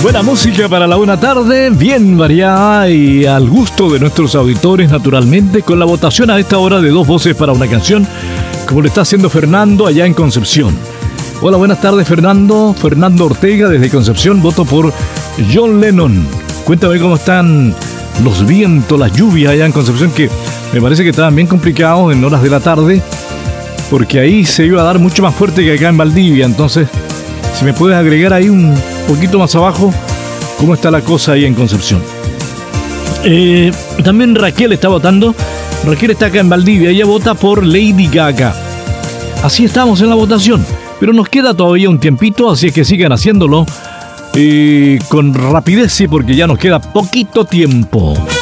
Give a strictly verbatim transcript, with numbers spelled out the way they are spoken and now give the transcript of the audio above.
Buena música para la buena tarde, bien variada y al gusto de nuestros auditores, naturalmente, con la votación a esta hora de dos voces para una canción, como lo está haciendo Fernando allá en Concepción. Hola, buenas tardes, Fernando. Fernando Ortega desde Concepción, voto por John Lennon. Cuéntame cómo están los vientos, las lluvias allá en Concepción, que me parece que estaban bien complicados en horas de la tarde, porque ahí se iba a dar mucho más fuerte que acá en Valdivia. Entonces, si me puedes agregar ahí un poquito más abajo, ¿cómo está la cosa ahí en Concepción? Eh, también Raquel está votando. Raquel está acá en Valdivia. Ella vota por Lady Gaga. Así estamos en la votación. Pero nos queda todavía un tiempito, así es que sigan haciéndolo. Eh, con rapidez, sí, porque ya nos queda poquito tiempo.